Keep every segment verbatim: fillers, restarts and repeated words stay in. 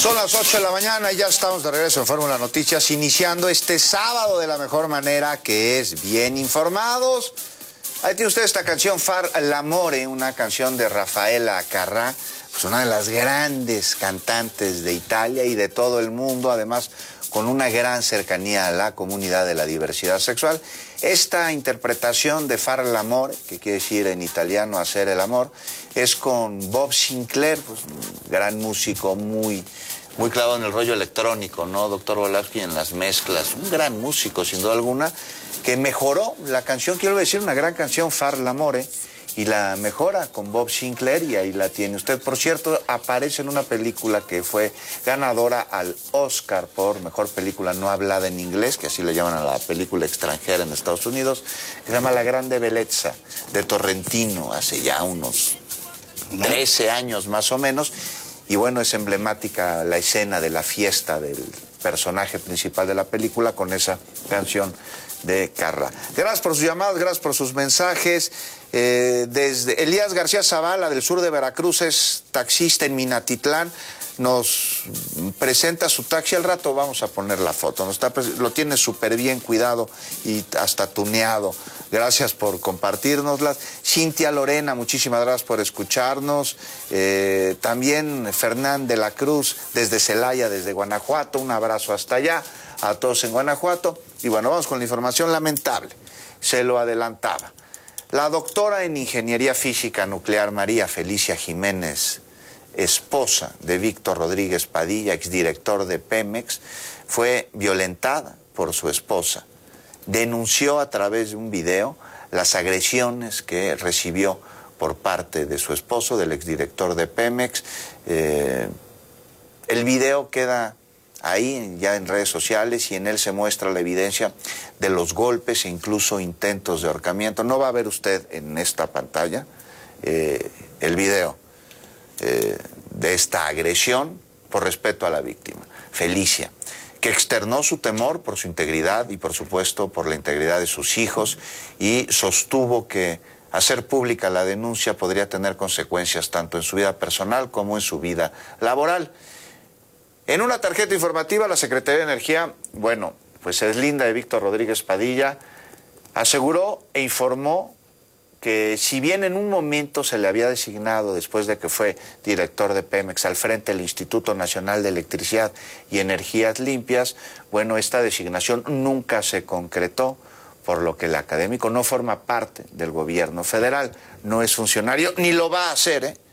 Son las ocho de la mañana y ya estamos de regreso en Fórmula Noticias, iniciando este sábado de la mejor manera, que es bien informados. Ahí tiene usted esta canción, Far l'amore, una canción de Rafaela Carrà, pues una de las grandes cantantes de Italia y de todo el mundo, además con una gran cercanía a la comunidad de la diversidad sexual. Esta interpretación de Far l'amore, que quiere decir en italiano hacer el amor, es con Bob Sinclair, pues un gran músico muy, muy clavado en el rollo electrónico, ¿no? Doctor Volapsky en las mezclas, un gran músico sin duda alguna, que mejoró la canción, quiero decir, una gran canción, Far l'amore, y la mejora con Bob Sinclair, y ahí la tiene usted. Por cierto, aparece en una película que fue ganadora al Oscar por mejor película no hablada en inglés, que así le llaman a la película extranjera en Estados Unidos, que se llama La Grande Bellezza, de Torrentino, hace ya unos trece años más o menos. Y bueno, es emblemática la escena de la fiesta del personaje principal de la película con esa canción de Carrà. Gracias por sus llamadas, gracias por sus mensajes. Eh, desde Elías García Zavala, del sur de Veracruz, es taxista en Minatitlán, nos presenta su taxi. Al rato vamos a poner la foto, nos está, lo tiene súper bien cuidado y hasta tuneado. Gracias por compartirnoslas. Cintia Lorena, muchísimas gracias por escucharnos. Eh, también Fernán de la Cruz, desde Celaya, desde Guanajuato, un abrazo hasta allá, a todos en Guanajuato. Y bueno, vamos con la información lamentable, se lo adelantaba. La doctora en Ingeniería Física Nuclear María Felicia Jiménez, esposa de Víctor Rodríguez Padilla, exdirector de Pemex, fue violentada por su esposa. Denunció a través de un video las agresiones que recibió por parte de su esposo, del exdirector de Pemex. Eh, el video queda ahí ya en redes sociales y en él se muestra la evidencia de los golpes e incluso intentos de ahorcamiento. No va a ver usted en esta pantalla eh, el video eh, de esta agresión por respeto a la víctima, Felicia, que externó su temor por su integridad y por supuesto por la integridad de sus hijos, y sostuvo que hacer pública la denuncia podría tener consecuencias tanto en su vida personal como en su vida laboral. En una tarjeta informativa, la Secretaría de Energía, bueno, pues es linda de Víctor Rodríguez Padilla, aseguró e informó que si bien en un momento se le había designado, después de que fue director de Pemex, al frente del Instituto Nacional de Electricidad y Energías Limpias, bueno, esta designación nunca se concretó, por lo que el académico no forma parte del gobierno federal, no es funcionario, ni lo va a hacer, ¿eh?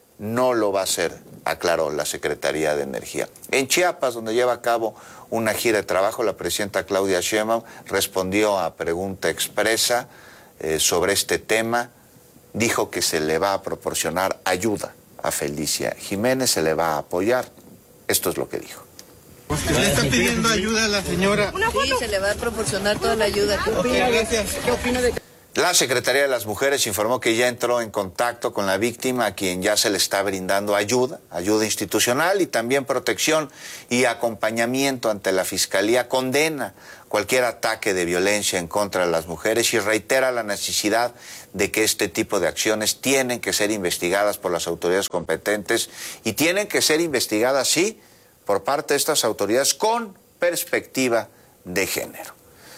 No lo va a hacer, aclaró la Secretaría de Energía. En Chiapas, donde lleva a cabo una gira de trabajo, la presidenta Claudia Sheinbaum respondió a pregunta expresa eh, sobre este tema. Dijo que se le va a proporcionar ayuda a Felicia Jiménez, se le va a apoyar. Esto es lo que dijo. ¿Le está pidiendo ayuda a la señora? Sí, se le va a proporcionar toda la ayuda. ¿Qué opina? Okay, gracias. ¿Qué opina de La Secretaría de las Mujeres informó que ya entró en contacto con la víctima, a quien ya se le está brindando ayuda, ayuda institucional y también protección y acompañamiento ante la Fiscalía. Condena cualquier ataque de violencia en contra de las mujeres y reitera la necesidad de que este tipo de acciones tienen que ser investigadas por las autoridades competentes y tienen que ser investigadas, sí, por parte de estas autoridades con perspectiva de género.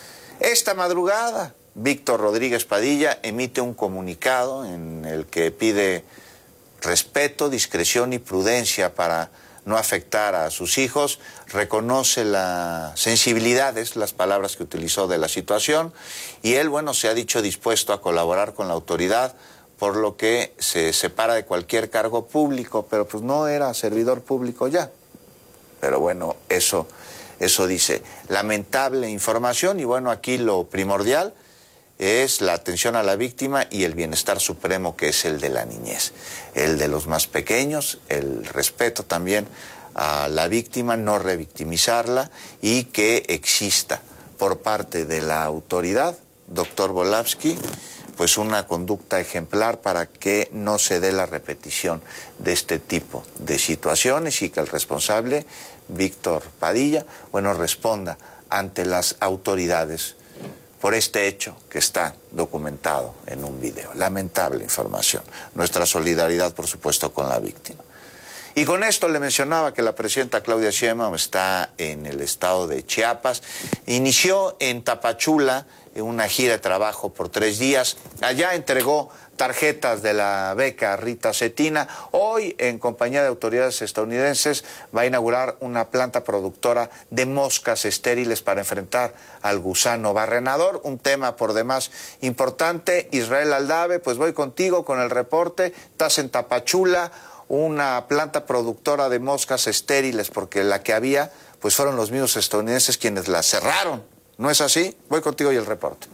Esta madrugada, Víctor Rodríguez Padilla emite un comunicado en el que pide respeto, discreción y prudencia para no afectar a sus hijos. Reconoce la sensibilidad, es las palabras que utilizó, de la situación, y él, bueno, se ha dicho dispuesto a colaborar con la autoridad, por lo que se separa de cualquier cargo público, pero pues no era servidor público ya. Pero bueno, eso, eso dice. Lamentable información, y bueno, aquí lo primordial es la atención a la víctima y el bienestar supremo, que es el de la niñez, el de los más pequeños, el respeto también a la víctima, no revictimizarla, y que exista por parte de la autoridad, doctor Volapsky, pues una conducta ejemplar para que no se dé la repetición de este tipo de situaciones y que el responsable, Víctor Padilla, bueno, responda ante las autoridades por este hecho que está documentado en un video. Lamentable información. Nuestra solidaridad, por supuesto, con la víctima. Y con esto le mencionaba que la presidenta Claudia Sheinbaum está en el estado de Chiapas. Inició en Tapachula una gira de trabajo por tres días. Allá entregó tarjetas de la beca Rita Cetina. Hoy, en compañía de autoridades estadounidenses, va a inaugurar una planta productora de moscas estériles para enfrentar al gusano barrenador, un tema por demás importante. Israel Aldave, pues voy contigo con el reporte. Estás en Tapachula, una planta productora de moscas estériles, porque la que había, pues fueron los mismos estadounidenses quienes la cerraron. ¿No es así? Voy contigo y el reporte.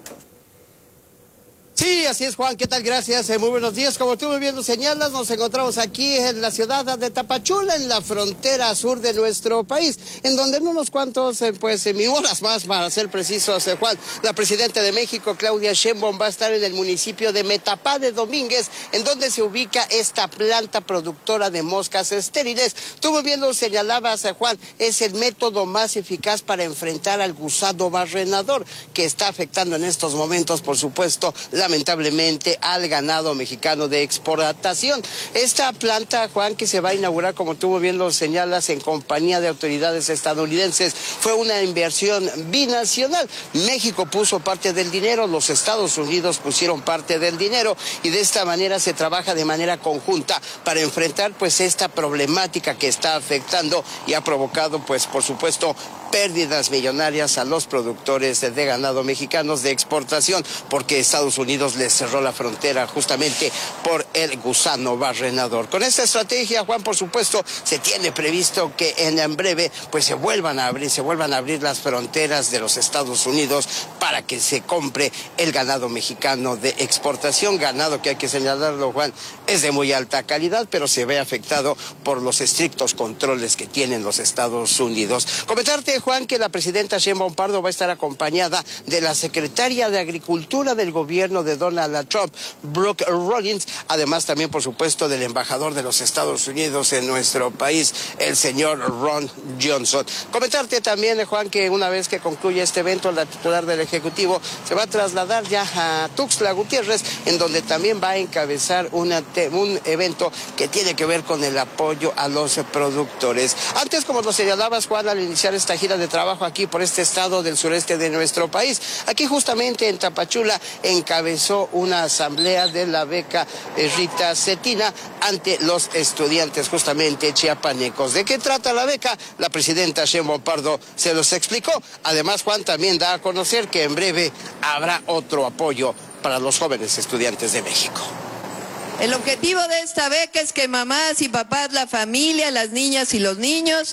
Sí, así es, Juan. ¿Qué tal? Gracias. Eh, muy buenos días. Como tú muy bien lo señalas, nos encontramos aquí en la ciudad de Tapachula, en la frontera sur de nuestro país, en donde en unos cuantos, eh, pues, en horas más, para ser precisos, eh, Juan, la presidenta de México, Claudia Sheinbaum, va a estar en el municipio de Metapá de Domínguez, en donde se ubica esta planta productora de moscas estériles. Tú muy bien lo señalabas, eh, Juan, es el método más eficaz para enfrentar al gusano barrenador, que está afectando en estos momentos, por supuesto, la lamentablemente al ganado mexicano de exportación. Esta planta, Juan, que se va a inaugurar, como tú muy bien lo señalas, en compañía de autoridades estadounidenses, fue una inversión binacional. México puso parte del dinero, los Estados Unidos pusieron parte del dinero, y de esta manera se trabaja de manera conjunta para enfrentar pues esta problemática que está afectando y ha provocado pues por supuesto pérdidas millonarias a los productores de ganado mexicanos de exportación, porque Estados Unidos les cerró la frontera justamente por el gusano barrenador. Con esta estrategia, Juan, por supuesto, se tiene previsto que en breve pues se vuelvan a abrir, se vuelvan a abrir las fronteras de los Estados Unidos para que se compre el ganado mexicano de exportación, ganado que hay que señalarlo, Juan, es de muy alta calidad, pero se ve afectado por los estrictos controles que tienen los Estados Unidos. Comentarte, Juan, que la presidenta Sheinbaum Pardo va a estar acompañada de la secretaria de Agricultura del gobierno de Donald Trump, Brooke Rollins, además también, por supuesto, del embajador de los Estados Unidos en nuestro país, el señor Ron Johnson. Comentarte también, Juan, que una vez que concluya este evento, la titular del Ejecutivo se va a trasladar ya a Tuxtla Gutiérrez, en donde también va a encabezar una te un evento que tiene que ver con el apoyo a los productores. Antes, como lo señalabas, Juan, al iniciar esta gira de trabajo aquí por este estado del sureste de nuestro país, aquí justamente en Tapachula encabezó una asamblea de la beca Rita Cetina ante los estudiantes justamente chiapanecos. ¿De qué trata la beca? La presidenta Sheinbaum Pardo se los explicó. Además, Juan también da a conocer que en breve habrá otro apoyo para los jóvenes estudiantes de México. El objetivo de esta beca es que mamás y papás, la familia, las niñas y los niños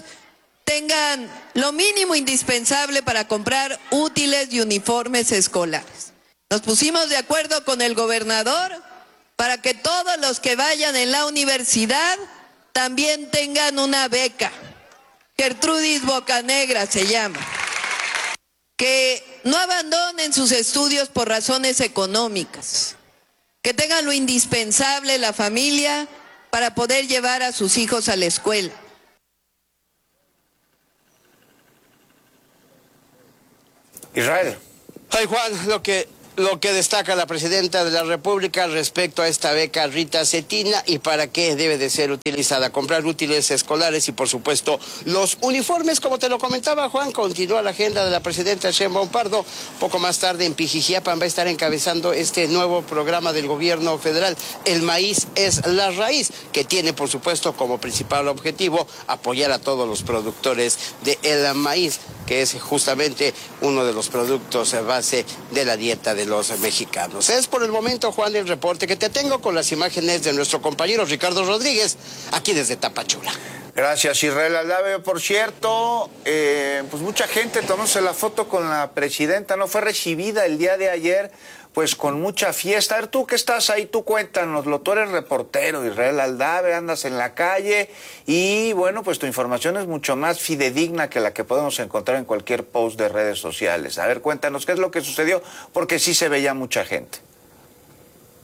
tengan lo mínimo indispensable para comprar útiles y uniformes escolares. Nos pusimos de acuerdo con el gobernador para que todos los que vayan en la universidad también tengan una beca. Gertrudis Bocanegra se llama. Que no abandonen sus estudios por razones económicas. Que tengan lo indispensable la familia para poder llevar a sus hijos a la escuela. Israel. Ay, Juan, lo que, lo que destaca la presidenta de la República respecto a esta beca Rita Cetina y para qué debe de ser utilizada. Comprar útiles escolares y, por supuesto, los uniformes. Como te lo comentaba, Juan, continúa la agenda de la presidenta Sheinbaum Pardo. Poco más tarde en Pijijiapan va a estar encabezando este nuevo programa del gobierno federal, El Maíz es la Raíz, que tiene, por supuesto, como principal objetivo apoyar a todos los productores del maíz, que es justamente uno de los productos base de la dieta de los mexicanos. Es por el momento, Juan, el reporte que te tengo con las imágenes de nuestro compañero Ricardo Rodríguez, aquí desde Tapachula. Gracias, Israel Aldave. Por cierto, eh, pues mucha gente tomándose la foto con la presidenta, no fue recibida el día de ayer, pues con mucha fiesta. A ver, tú que estás ahí, tú cuéntanoslo, tú eres reportero, Israel Aldave, andas en la calle y bueno, pues tu información es mucho más fidedigna que la que podemos encontrar en cualquier post de redes sociales. A ver, cuéntanos qué es lo que sucedió, porque sí se veía mucha gente.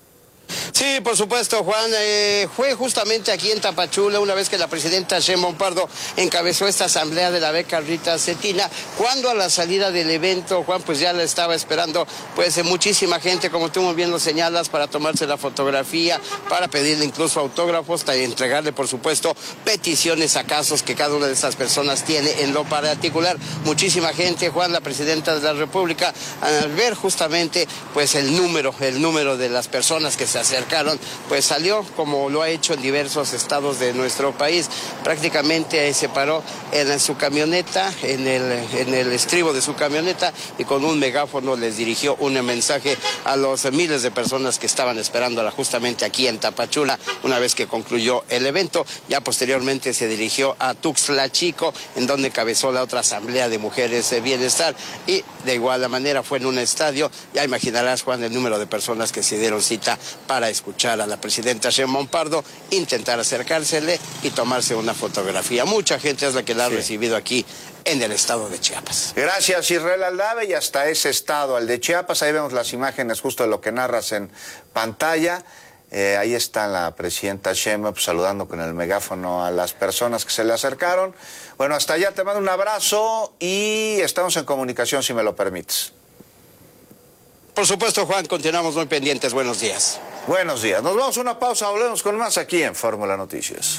Sí, por supuesto, Juan. Eh, fue justamente aquí en Tapachula, una vez que la presidenta Sheinbaum Pardo encabezó esta asamblea de la beca Rita Cetina, cuando a la salida del evento, Juan, pues ya la estaba esperando, pues muchísima gente, como tú muy bien lo señalas, para tomarse la fotografía, para pedirle incluso autógrafos, y entregarle, por supuesto, peticiones a casos que cada una de estas personas tiene en lo particular. Muchísima gente, Juan, la presidenta de la República, al ver justamente, pues el número, el número de las personas que se acercaron, pues salió como lo ha hecho en diversos estados de nuestro país. Prácticamente se paró en su camioneta, en el, en el estribo de su camioneta, y con un megáfono les dirigió un mensaje a los miles de personas que estaban esperándola justamente aquí en Tapachula, una vez que concluyó el evento. Ya posteriormente se dirigió a Tuxtla Chico, en donde encabezó la otra asamblea de mujeres de bienestar, y de igual manera fue en un estadio. Ya imaginarás, Juan, el número de personas que se dieron cita para escuchar a la presidenta Sheinbaum Pardo, intentar acercársele y tomarse una fotografía. Mucha gente es la que la ha sí. recibido aquí en el estado de Chiapas. Gracias, Israel Aldave, y hasta ese estado, al de Chiapas. Ahí vemos las imágenes justo de lo que narras en pantalla. Eh, ahí está la presidenta Sheinbaum pues, saludando con el megáfono a las personas que se le acercaron. Bueno, hasta allá te mando un abrazo y estamos en comunicación, si me lo permites. Por supuesto, Juan, continuamos muy pendientes. Buenos días. Buenos días. Nos vamos a una pausa, volvemos con más aquí en Fórmula Noticias.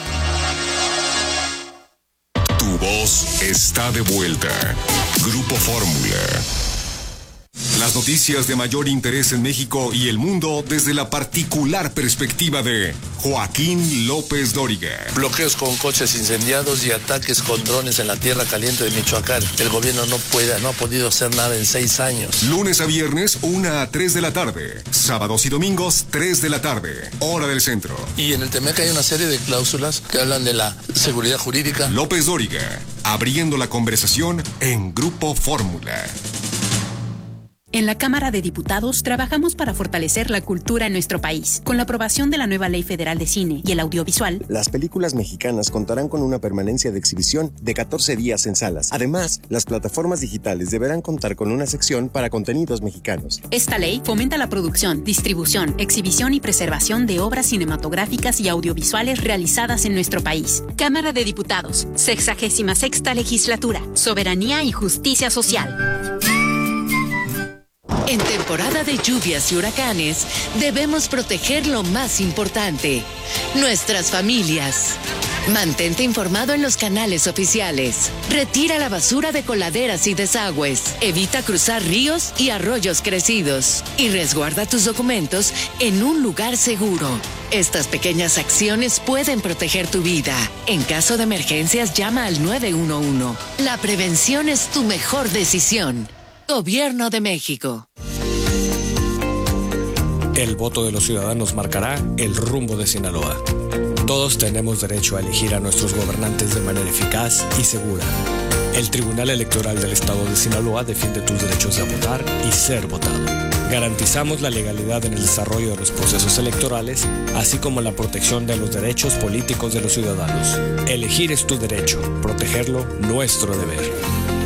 Tu voz está de vuelta. Grupo Fórmula. Las noticias de mayor interés en México y el mundo desde la particular perspectiva de Joaquín López Dóriga. Bloqueos con coches incendiados y ataques con drones en la tierra caliente de Michoacán. El gobierno no puede, no ha podido hacer nada en seis años. Lunes a viernes, una a tres de la tarde. Sábados y domingos, tres de la tarde. Hora del centro. Y en el Temec hay una serie de cláusulas que hablan de la seguridad jurídica. López Dóriga, abriendo la conversación en Grupo Fórmula. En la Cámara de Diputados trabajamos para fortalecer la cultura en nuestro país. Con la aprobación de la nueva Ley Federal de Cine y el Audiovisual, las películas mexicanas contarán con una permanencia de exhibición de catorce días en salas. Además, las plataformas digitales deberán contar con una sección para contenidos mexicanos. Esta ley fomenta la producción, distribución, exhibición y preservación de obras cinematográficas y audiovisuales realizadas en nuestro país. Cámara de Diputados, sexagésima sexta Legislatura, Soberanía y Justicia Social. En temporada de lluvias y huracanes, debemos proteger lo más importante, nuestras familias. Mantente informado en los canales oficiales. Retira la basura de coladeras y desagües. Evita cruzar ríos y arroyos crecidos. Y resguarda tus documentos en un lugar seguro. Estas pequeñas acciones pueden proteger tu vida. En caso de emergencias, llama al nueve uno uno. La prevención es tu mejor decisión. Gobierno de México. El voto de los ciudadanos marcará el rumbo de Sinaloa. Todos tenemos derecho a elegir a nuestros gobernantes de manera eficaz y segura. El Tribunal Electoral del Estado de Sinaloa defiende tus derechos de votar y ser votado. Garantizamos la legalidad en el desarrollo de los procesos electorales, así como la protección de los derechos políticos de los ciudadanos. Elegir es tu derecho, protegerlo nuestro deber.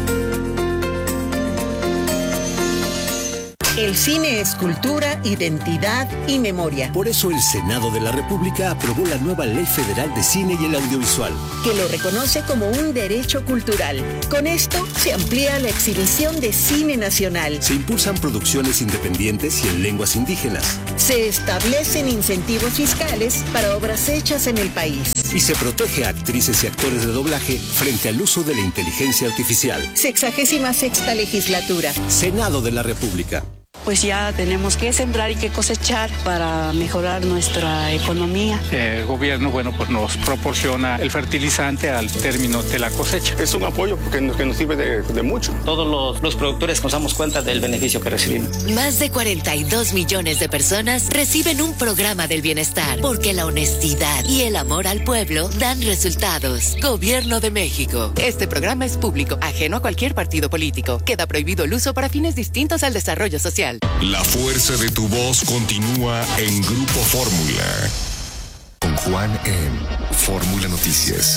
El cine es cultura, identidad y memoria. Por eso el Senado de la República aprobó la nueva Ley Federal de Cine y el Audiovisual, que lo reconoce como un derecho cultural. Con esto se amplía la exhibición de cine nacional. Se impulsan producciones independientes y en lenguas indígenas. Se establecen incentivos fiscales para obras hechas en el país. Y se protege a actrices y actores de doblaje frente al uso de la inteligencia artificial. Sexagésima sexta Legislatura. Senado de la República. Pues ya tenemos que sembrar y que cosechar para mejorar nuestra economía. El gobierno, bueno, pues nos proporciona el fertilizante al término de la cosecha. Es un apoyo porque nos, que nos sirve de, de mucho. Todos los, los productores nos damos cuenta del beneficio que recibimos. Más de cuarenta y dos millones de personas reciben un programa del bienestar, porque la honestidad y el amor al pueblo dan resultados. Gobierno de México. Este programa es público, ajeno a cualquier partido político. Queda prohibido el uso para fines distintos al desarrollo social. La fuerza de tu voz continúa en Grupo Fórmula. Con Juan en Fórmula Noticias.